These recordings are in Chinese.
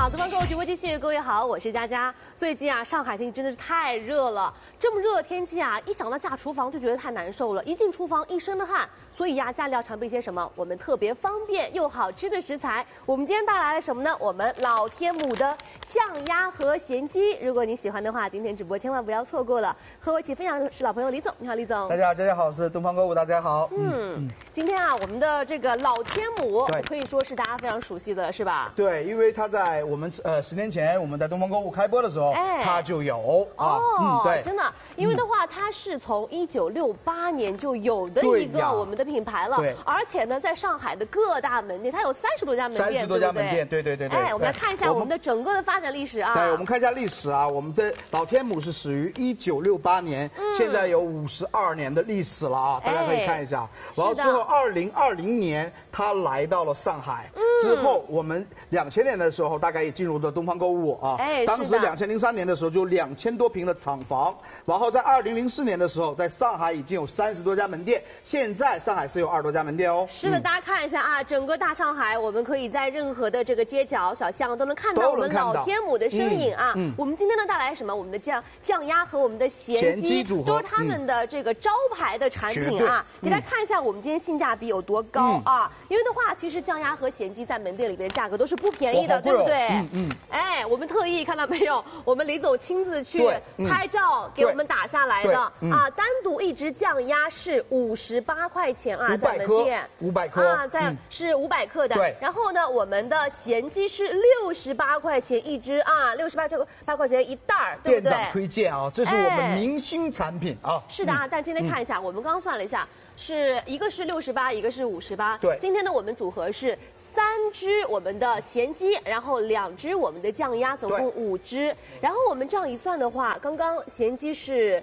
好，东方购物直播继续，各位好，我是佳佳。最近啊，上海天气真的是太热了，这么热的天气啊，一想到下厨房就觉得太难受了，一进厨房一身的汗。所以呀，家里要常备些什么？我们特别方便又好吃的食材。我们今天带来了什么呢？我们老天母的酱鸭和咸鸡。如果你喜欢的话，今天直播千万不要错过了。和我一起分享的是老朋友李总，你好，李总。 大家好，大家好，我是东方购物，大家好。 今天啊，我们的这个老天母可以说是大家非常熟悉的，是吧？ 对，因为它在我们10年前我们在东方购物开播的时候，它就有对，真的，因为的话，它是从1968年就有的一个我们的品牌了， 对， 而且呢，在上海的各大门店，它有30多家门店，30 多家门店，对。 我们来看一下我们的整个的发展历史啊。 对，我们看一下历史啊，我们的老天母是始于1968年，现在有52年的历史了啊，大家可以看一下。然后之后2020年，它来到了上海，之后我们2000年的时候，大概也进入了东方购物啊。当时2003年的时候就2000多平的厂房，然后在2004年的时候，在上海已经有30多家门店，现在上海是有20多家门店哦。 是的，大家看一下啊，整个大上海，我们可以在任何的这个街角小巷都能看到我们老天母的身影啊。我们今天呢带来什么？我们的酱鸭和我们的咸鸡组合，都是他们的这个招牌的产品啊。给大家看一下我们今天性价比有多高啊！因为的话，其实酱鸭和咸鸡在门店里边价格都是不便宜的，对不对？我们特意看到没有？我们李总亲自去拍照给我们打下来的啊，单独一只酱鸭是58块钱啊，在门店 500克啊，是500克的。 对， 然后呢，我们的咸鸡是68块钱一只啊，68块钱一袋儿，对不对？ 店长推荐啊，这是我们明星产品啊。 是的啊，但今天看一下，我们刚刚算了一下，是一个是68，一个是58。 对， 今天呢，我们组合是3只我们的咸鸡，然后2只我们的酱鸭，总共5只。然后我们这样一算的话，刚刚咸鸡是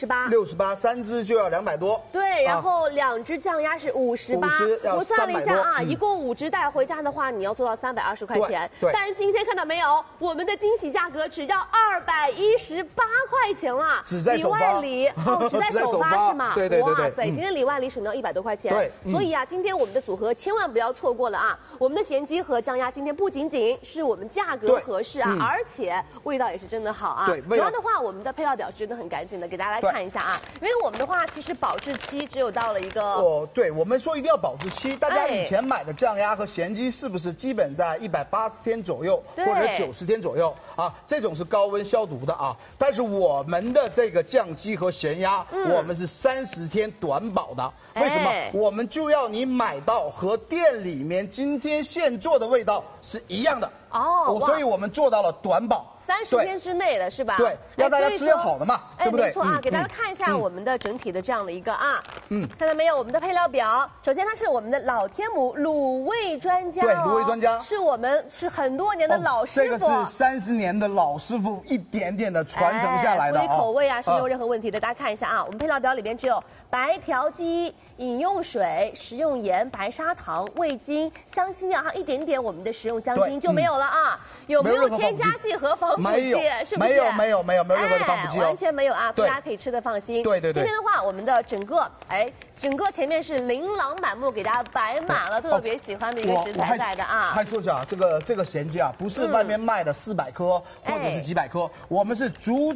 68，3 只就要200多。 对，然后2只酱鸭是58，我算了一下啊，一共5只带回家的话，你要做到320块钱。 对， 但今天看到没有，我们的惊喜价格只要218块钱了， 只在首发， 只在首发是吗？ 对。 哇塞，今天里外里省掉100多块钱。 对， 所以啊，今天我们的组合千万不要错过了啊！我们的咸鸡和酱鸭今天不仅仅是我们价格合适啊，而且味道也是真的好啊。 对， 主要的话，我们的配料表真的很干净的，给大家来看一下啊。因为我们的话，其实保质期只有到了一个对，我们说一定要保质期。大家以前买的酱鸭和咸鸡是不是基本在180天左右，或者90天左右啊？这种是高温消毒的啊。但是我们的这个酱鸡和咸鸭，我们是30天短保的。为什么？我们就要你买到和店里面今天现做的味道是一样的所以我们做到了短保。 30天之内的是吧？ 对，让大家吃点好的嘛，对不对？ 没错啊，给大家看一下我们的整体的这样的一个看到没有？我们的配料表，首先它是我们的老天母卤味专家， 对，卤味专家是很多年的老师傅， 这个是30年的老师傅一点点的传承下来的所以口味啊是没有任何问题的。大家看一下啊，我们配料表里边只有白条鸡、饮用水、食用盐、白砂糖、味精、香辛料，还有一点点我们的食用香精就没有了啊。有没有添加剂和防腐剂？是不是？ 没有任何的防腐剂， 完全没有啊，大家可以吃的放心。 对。 今天的话，我们的整个前面是琳琅满目，给大家摆满了特别喜欢的一个食材在的啊。 还说一下这个咸鸡啊，不是外面卖的400颗或者是几百颗，我们是足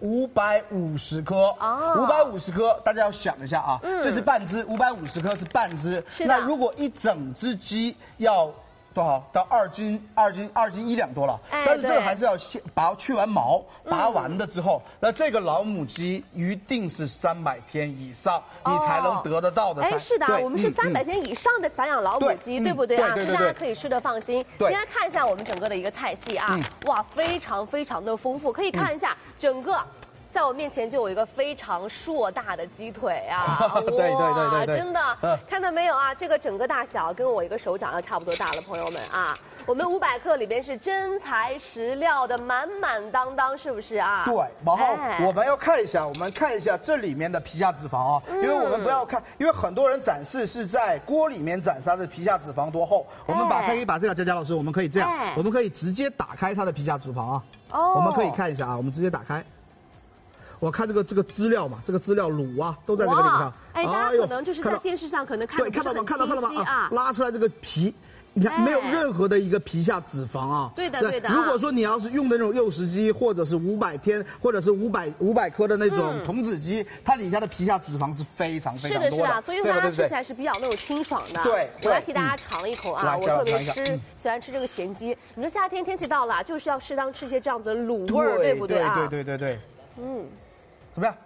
550颗。550颗，大家要想一下啊，这是半只，550颗是半只。那如果一整只鸡要多少？到2斤1两多了。但是这个还是要先把它去完毛，拔完的之后，那这个老母鸡一定是300天以上，你才能得得到的。 是的，我们是300天以上的散养老母鸡，对不对啊？是大家可以吃的放心。先来看一下我们整个的一个菜系啊，哇，非常非常的丰富，可以看一下整个。在我面前就有一个非常硕大的鸡腿啊！ 对， 真的，看到没有啊？这个整个大小跟我一个手掌要差不多大了，朋友们啊！我们500克里边是真材实料的，满满当当，是不是啊？ 对，然后我们要看一下，这里面的皮下脂肪啊，因为我们不要看，因为很多人展示是在锅里面展示它的皮下脂肪多厚，我们可以把这个佳佳老师，我们可以这样，我们可以直接打开它的皮下脂肪啊，我们可以看一下啊，我们直接打开。我看这个资料嘛，这个资料卤啊都在这个地方。 大家可能就是在电视上可能看到吗？看到吗？啊，拉出来这个皮， 你看没有任何的一个皮下脂肪啊。 对的。 如果说你要是用的那种幼时肌，或者是500天，或者是500克的那种童子肌，它底下的皮下脂肪是非常多的。 是的，所以大家吃起来是比较那种清爽的。 对， 我来替大家尝一口啊，我特别喜欢吃这个咸鸡。你说夏天天气到了，就是要适当吃些这样子的卤味儿，对不对啊？ 对。怎么样？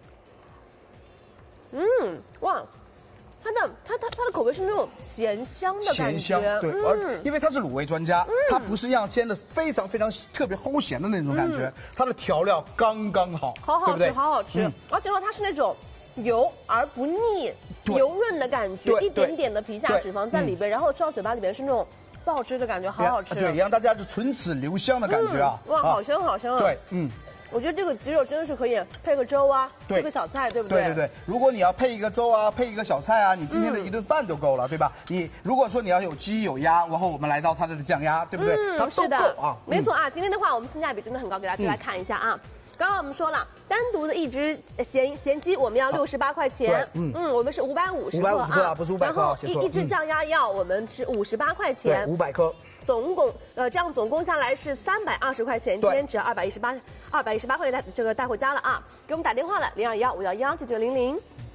哇。它的口味是那种咸香的感觉， 咸香，对，因为它是卤味专家，它不是要煎的非常特别齁咸的那种感觉，它的调料刚刚好， 好好吃，而且它是那种油而不腻、油润的感觉，一点点的皮下脂肪在里边，然后吃到嘴巴里边是那种爆汁的感觉，好好吃， 对，让大家就唇齿留香的感觉啊， 哇，好香啊， 对， 我觉得这个鸡肉真的是可以配个粥啊，配个小菜，对不对？ 对。如果你要配一个粥啊，配一个小菜啊，你今天的一顿饭就够了，对吧？你如果说你要有鸡有鸭，然后我们来到它的酱鸭，对不对？它都够啊。 没错啊，今天的话我们性价比真的很高，给大家来看一下啊。刚刚我们说了，单独的一只咸鸡我们要68块钱，我们是550克啊，不是500克。然后一只酱鸭要我们是58块钱 ，500克。 总共这样总共下来是320块钱，今天只要218块钱这个带回家了啊！给我们打电话了，0215119900。